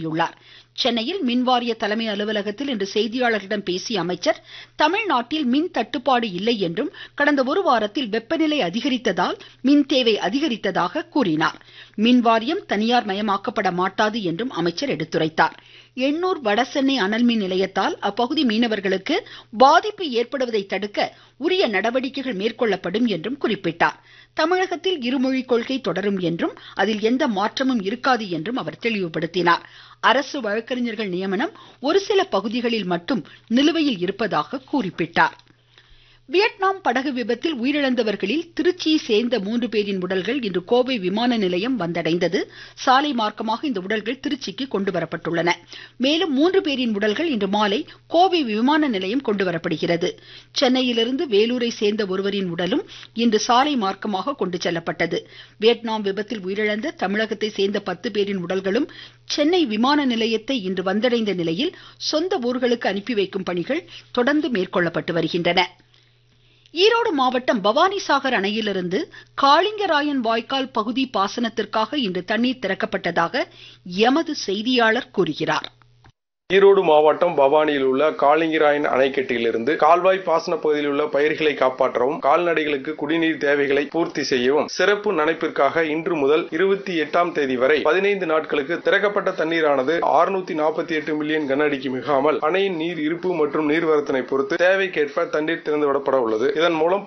கூறியுள்ளார். சென்னையில் மின்வாரிய தலைமை அலுவலகத்தில் இன்று செய்தியாளர்களிடம் பேசிய அமைச்சர், தமிழ்நாட்டில் மின் தட்டுப்பாடு இல்லை என்றும் கடந்த ஒரு வாரத்தில் வெப்பநிலை அதிகரித்ததால் மின் தேவை அதிகரித்ததாக கூறினார். மின்வாரியம் தனியார் மயமாக்கப்பட மாட்டாது என்றும் அமைச்சர் எடுத்துரைத்தார். எண்ணூர் வடசென்னை அனல்மின் நிலையத்தால் அப்பகுதி மீனவர்களுக்கு பாதிப்பு ஏற்படுவதை தடுக்க உரிய நடவடிக்கைகள் மேற்கொள்ளப்படும் என்றும் குறிப்பிட்டார். தமிழகத்தில் இருமொழி கொள்கை தொடரும் என்றும் அதில் எந்த மாற்றமும் இருக்காது என்றும் அவர் தெளிவுபடுத்தினார். அரசு வழக்கறிஞர்கள் நியமனம் ஒரு சில பகுதிகளில் மட்டும் நிலுவையில் இருப்பதாக குறிப்பிட்டார். வியட்நாம் படகு விபத்தில் உயிரிழந்தவர்களில் திருச்சியை சேர்ந்த 3 பேரின் உடல்கள் இன்று கோவை விமான நிலையம் வந்தடைந்தது. சாலை மார்க்கமாக இந்த உடல்கள் திருச்சிக்கு கொண்டுவரப்பட்டுள்ளன. மேலும் 3 பேரின் உடல்கள் இன்று மாலை கோவை விமான நிலையம் கொண்டுவரப்படுகிறது. சென்னையிலிருந்து வேலூரை சேர்ந்த ஒருவரின் உடலும் இன்று சாலை மார்க்கமாக கொண்டு செல்லப்பட்டது. வியட்நாம் விபத்தில் உயிரிழந்த தமிழகத்தை சேர்ந்த 10 பேரின் உடல்களும் சென்னை விமான நிலையத்தை இன்று வந்தடைந்த நிலையில் சொந்த ஊர்களுக்கு அனுப்பி வைக்கும் பணிகள் தொடர்ந்து மேற்கொள்ளப்பட்டு வருகின்றன. ஈரோடு மாவட்டம் பவானிசாகர் அணையிலிருந்து காளிங்கராயன் வாய்க்கால் பகுதி பாசனத்திற்காக இன்று தண்ணீர் திறக்கப்பட்டதாக எமது செய்தியாளர் கூறுகிறார். ஈரோடு மாவட்டம் பவானியில் உள்ள காளிங்கராயன் அணைக்கட்டிலிருந்து கால்வாய் பாசன பகுதியில் உள்ள பயிர்களை காப்பாற்றவும் கால்நடைகளுக்கு குடிநீர் தேவைகளை பூர்த்தி செய்யவும் சிறப்பு நனைப்பிற்காக இன்று முதல் 28ஆம் தேதி வரை 15 நாட்களுக்கு திறக்கப்பட்ட தண்ணீரானது 648 மில்லியன் கன அடிக்கு மிகாமல் அணையின் நீர் இருப்பு மற்றும் நீர்வரத்தினை பொறுத்து தேவைக்கேற்ப தண்ணீர் திறந்துவிடப்பட உள்ளது. இதன் மூலம்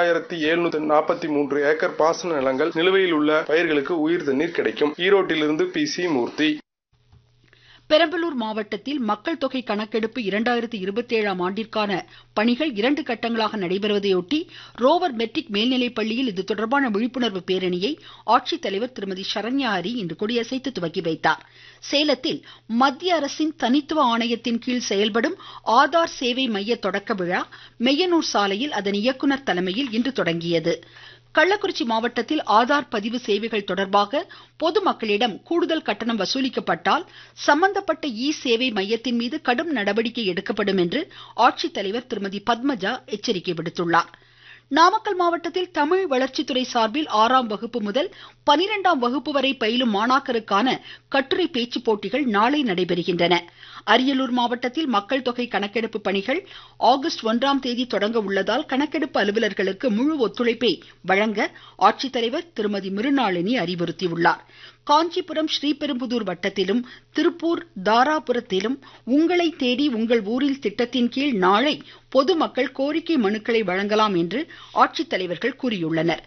15,743 ஏக்கர் பாசன நிலங்கள் நிலுவையில் உள்ள பயிர்களுக்கு உயிர் தண்ணீர் கிடைக்கும். ஈரோட்டிலிருந்து PC மூர்த்தி. பெரம்பலூர் மாவட்டத்தில் மக்கள் தொகை கணக்கெடுப்பு 2027ஆம் ஆண்டிற்கான பணிகள் 2 கட்டங்களாக நடைபெறுவதையொட்டி ரோவர் மெட்ரிக் மேல்நிலைப் பள்ளியில் இது தொடர்பான விழிப்புணர்வு பேரணியை ஆட்சித்தலைவர் திருமதி சரண்யா ஹரி இன்று கொடியசைத்து துவக்கி வைத்தார். சேலத்தில் மத்திய அரசின் தனித்துவ ஆணையத்தின் கீழ் செயல்படும் ஆதார் சேவை மைய தொடக்க விழா மெய்யனூர் சாலையில் அதன் இயக்குநர் தலைமையில் இன்று தொடங்கியது. கள்ளக்குறிச்சி மாவட்டத்தில் ஆதார் பதிவு சேவைகள் தொடர்பாக பொதுமக்களிடம் கூடுதல் கட்டணம் வசூலிக்கப்பட்டால் சம்பந்தப்பட்ட சேவை மையத்தின் மீது கடும் நடவடிக்கை எடுக்கப்படும் என்று ஆட்சித்தலைவர் திருமதி பத்மஜா எச்சரிக்கை விடுத்துள்ளார். நாமக்கல் மாவட்டத்தில் தமிழ் வளர்ச்சித்துறை சார்பில் 6ஆம் வகுப்பு முதல் 12ஆம் வகுப்பு வரை பயிலும் மாணாக்கருக்கான கட்டுரை பேச்சு போட்டிகள் நாளை நடைபெறுகின்றன. அரியலூர் மாவட்டத்தில் மக்கள் தொகை கணக்கெடுப்பு பணிகள் ஆகஸ்ட் 1ஆம் தேதி தொடங்க உள்ளதால் கணக்கெடுப்பு அலுவலர்களுக்கு முழு ஒத்துழைப்பை வழங்க ஆட்சித்தலைவர் திருமதி மிருணாளினி அறிவுறுத்தியுள்ளார். காஞ்சிபுரம் ஸ்ரீபெரும்புதூர் வட்டத்திலும் திருப்பூர் தாராபுரத்திலும் உங்களை தேடி உங்கள் ஊரில் திட்டத்தின் கீழ் நாளை பொதுமக்கள் கோரிக்கை மனுக்களை வழங்கலாம் என்று ஆட்சித்தலைவர்கள் கூறியுள்ளனர்.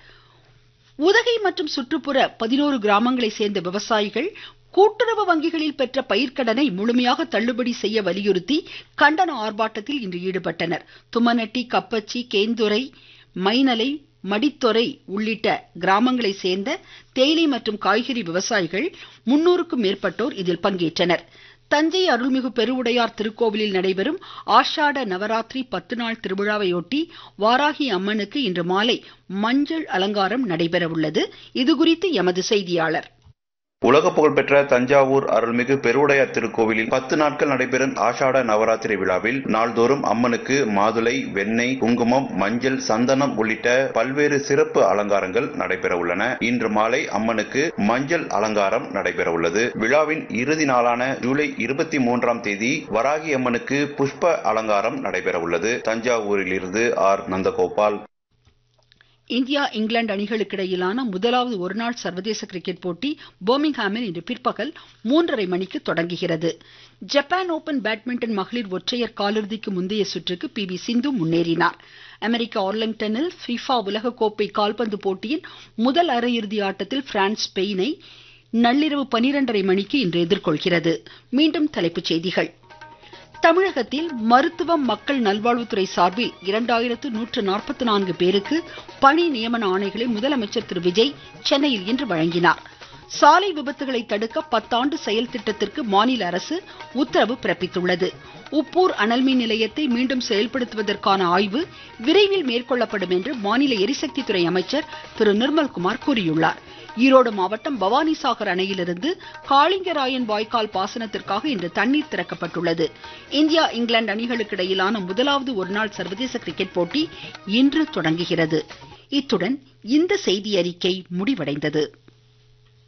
உதகை மற்றும் சுற்றுப்புற 11 கிராமங்களை சேர்ந்த விவசாயிகள் கூட்டுறவு வங்கிகளில் பெற்ற பயிர்க்கடனை முழுமையாக தள்ளுபடி செய்ய வலியுறுத்தி கண்டன ஆர்ப்பாட்டத்தில் இன்று ஈடுபட்டனர். தும்மநட்டி, கப்பச்சி, கேந்துறை, மைனலை, மடித்துறை உள்ளிட்ட கிராமங்களை சேர்ந்த தேயிலை மற்றும் காய்கறி விவசாயிகள் 300க்கும் மேற்பட்டோர் இதில் பங்கேற்றனர். தஞ்சை அருள்மிகு பெருவுடையார் திருக்கோவிலில் நடைபெறும் ஆஷாட நவராத்திரி 10 நாள் திருவிழாவையொட்டி வாராகி அம்மனுக்கு இன்று மாலை மஞ்சள் அலங்காரம் நடைபெற உள்ளது. இதுகுறித்து எமது செய்தியாளர். உலக புகழ்பெற்ற தஞ்சாவூர் அருள்மிகு பெருவுடையார் திருக்கோவிலில் 10 நாட்கள் நடைபெறும் ஆஷாட நவராத்திரி விழாவில் நாள்தோறும் அம்மனுக்கு மாதுளை, வெண்ணெய், குங்குமம், மஞ்சள், சந்தனம் உள்ளிட்ட பல்வேறு சிறப்பு அலங்காரங்கள் நடைபெற உள்ளன. இன்று மாலை அம்மனுக்கு மஞ்சள் அலங்காரம் நடைபெற உள்ளது. விழாவின் இறுதி நாளான ஜூலை 23ஆம் தேதி வராகி அம்மனுக்கு புஷ்ப அலங்காரம் நடைபெற உள்ளது. தஞ்சாவூரிலிருந்து ஆர். நந்தகோபால். இந்தியா இங்கிலாந்து அணிகளுக்கு இடையிலான முதலாவது ஒருநாள் சர்வதேச கிரிக்கெட் போட்டி பர்மிங்ஹாமில் இன்று பிற்பகல் 3:30 மணிக்கு தொடங்குகிறது. ஜப்பான் ஓபன் பேட்மிண்டன் மகளிர் ஒற்றையர் காலிறுதிக்கு முந்தைய சுற்றுக்கு PV சிந்து முன்னேறினார். அமெரிக்க ஆர்லிங்டனில் FIFA உலகக்கோப்பை கால்பந்து போட்டியின் முதல் அரையிறுதி ஆட்டத்தில் பிரான்ஸ் ஸ்பெயினை நள்ளிரவு 12:30 மணிக்கு இன்று எதிர்கொள்கிறது. மீண்டும் தலைப்புச் செய்திகள். தமிழகத்தில் மருத்துவம் மக்கள் நல்வாழ்வுத்துறை சார்பில் 2144 பேருக்கு பணி நியமன ஆணைகளை முதலமைச்சர் திரு விஜய் சென்னையில் இன்று வழங்கினார். சாலை விபத்துகளை தடுக்க 10 ஆண்டு செயல் திட்டத்திற்கு மாநில அரசு உத்தரவு பிறப்பித்துள்ளது. உப்பூர் அனல்மின் நிலையத்தை மீண்டும் செயல்படுத்துவதற்கான ஆய்வு விரைவில் மேற்கொள்ளப்படும் என்று மாநில எரிசக்தி துறை அமைச்சர் திரு நிர்மல்குமார் கூறியுள்ளார். ஈரோடு மாவட்டம் பவானிசாகர் அணையிலிருந்து காளிங்கராயன் வாய்க்கால் பாசனத்திற்காக இன்று தண்ணீர் திறக்கப்பட்டுள்ளது. இந்தியா இங்கிலாந்து அணிகளுக்கு இடையிலான முதலாவது ஒருநாள் சர்வதேச கிரிக்கெட் போட்டி இன்று தொடங்குகிறது. இத்துடன் இந்த செய்தி அறிக்கை முடிவடைந்தது.